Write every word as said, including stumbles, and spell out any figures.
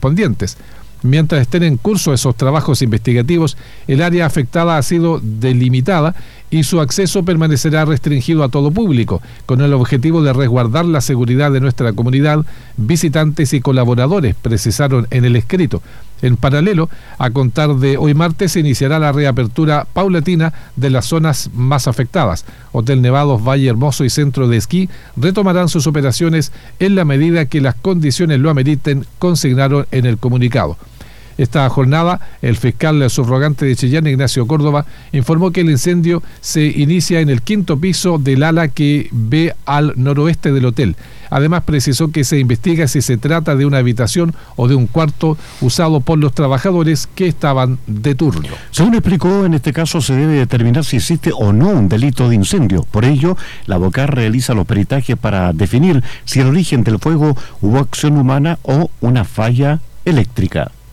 correspondientes. Mientras estén en curso esos trabajos investigativos, el área afectada ha sido delimitada y su acceso permanecerá restringido a todo público, con el objetivo de resguardar la seguridad de nuestra comunidad, visitantes y colaboradores, precisaron en el escrito. En paralelo, a contar de hoy martes, se iniciará la reapertura paulatina de las zonas más afectadas. Hotel Nevados, Valle Hermoso y Centro de Esquí retomarán sus operaciones en la medida que las condiciones lo ameriten, consignaron en el comunicado. Esta jornada, el fiscal subrogante de Chillán, Ignacio Córdoba, informó que el incendio se inicia en el quinto piso del ala que ve al noroeste del hotel. Además, precisó que se investiga si se trata de una habitación o de un cuarto usado por los trabajadores que estaban de turno. Según explicó, en este caso se debe determinar si existe o no un delito de incendio. Por ello, la Bocar realiza los peritajes para definir si el origen del fuego hubo acción humana o una falla eléctrica.